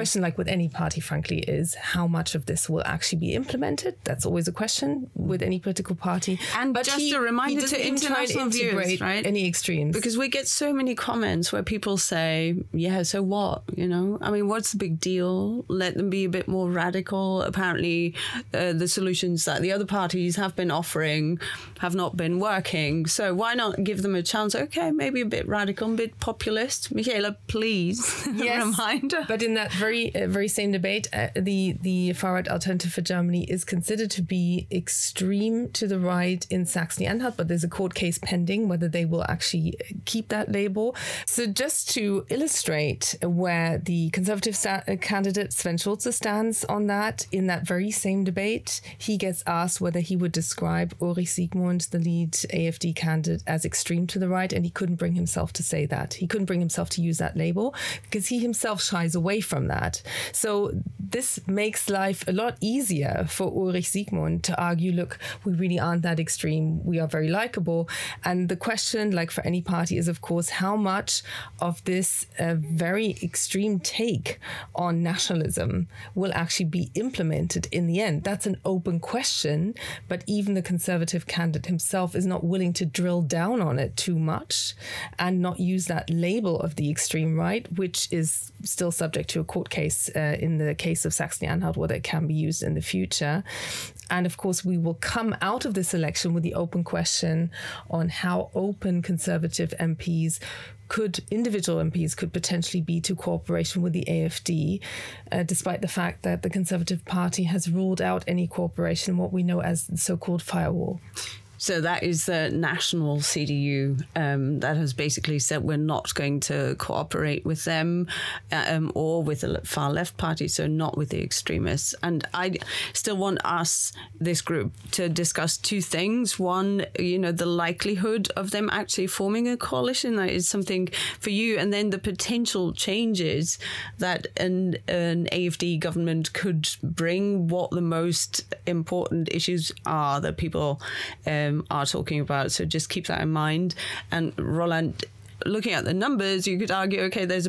question, like with any party, frankly, is how much of this will actually be implemented. That's always a question with any political party. But just a reminder to international viewers, right? Any extremes. Because we get so many comments where people say, yeah, so what? You know, I mean, what's the big deal? Let them be a bit more radical. Apparently, the solutions that the other parties have been offering have not been working. So why not give them a chance? Okay, maybe a bit radical, a bit populist. Michaela, please, yes, reminder. But in that very same debate, the far-right Alternative for Germany is considered to be extreme to the right in Saxony-Anhalt, but there's a court case pending whether they will actually keep that label. So just to illustrate where the Conservative candidate Sven Schulze stands on that, in that very same debate, he gets asked whether he would describe Ulrich Siegmund, the lead AfD candidate, as extreme to the right, and he couldn't bring himself to say that. He couldn't bring himself to use that label because he himself shies away from that. So this makes life a lot easier for Ulrich Siegmund to argue, look, we really aren't that extreme. We are very likable. And the question, like for any party, is, of course, how much of this very extreme take on nationalism will actually be implemented in the end? That's an open question, but even the Conservative candidate himself is not willing to drill down on it too much and not use that label of the extreme right, which is still subject to a court case in the case of Saxony-Anhalt, whether it can be used in the future. And of course, we will come out of this election with the open question on how open Conservative MPs individual MPs could potentially be to cooperation with the AfD, despite the fact that the Conservative Party has ruled out any cooperation in what we know as the so-called firewall. So that is the national CDU that has basically said we're not going to cooperate with them or with the far left party, so not with the extremists. And I still want us, this group, to discuss two things. One, you know, the likelihood of them actually forming a coalition. That is something for you. And then the potential changes that an AfD government could bring, what the most important issues are that people are talking about. So just keep that in mind. And Roland, looking at the numbers, you could argue, okay, there's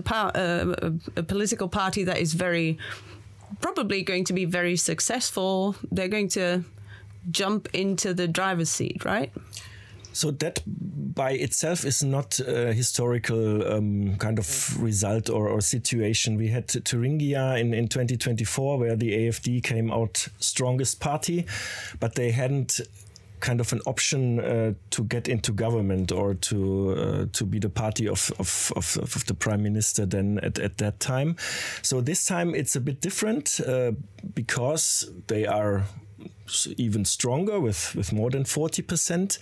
a political party that is probably going to be very successful. They're going to jump into the driver's seat, right? So that by itself is not a historical kind of result or situation. We had Thuringia in 2024, where the AfD came out strongest party, but they hadn't kind of an option to get into government or to be the party of the prime minister then at that time. So this time it's a bit different because they are even stronger with more than 40%,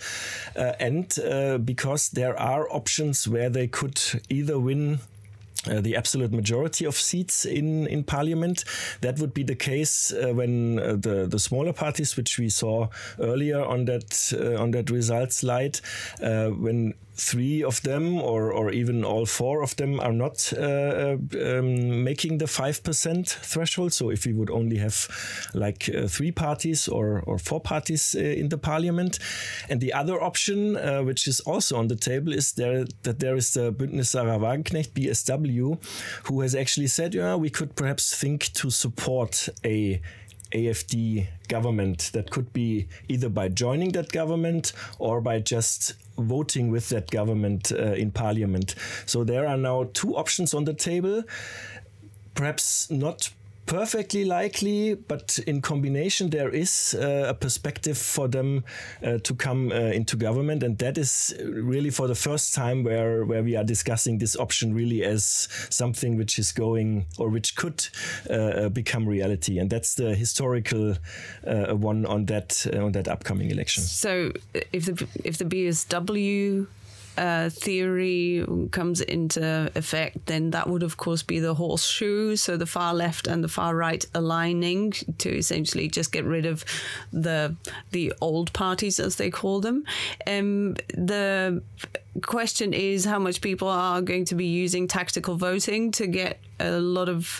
and because there are options where they could either win the absolute majority of seats in parliament. That would be the case when the smaller parties, which we saw earlier on that result slide, when 3 of them or even all 4 of them are not making the 5% threshold. So if we would only have like 3 parties or 4 parties in the parliament. And the other option, which is also on the table, is that there is the Bündnis Sarah Wagenknecht, BSW, who has actually said, we could perhaps think to support a AfD government. That could be either by joining that government or by just voting with that government in parliament. So there are now 2 options on the table, perhaps not perfectly likely, but in combination there is a perspective for them to come into government, and that is really for the first time where we are discussing this option really as something which is going or which could become reality, and that's the historical one on that upcoming election. So if the BSW theory comes into effect, then that would of course be the horseshoe, so the far left and the far right aligning to essentially just get rid of the old parties, as they call them. The question is how much people are going to be using tactical voting to get a lot of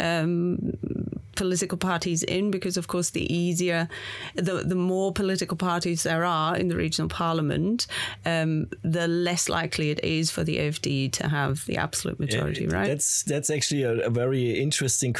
political parties in, because of course the more political parties there are in the regional parliament, the less likely it is for the AfD to have the absolute majority, right? That's actually a very interesting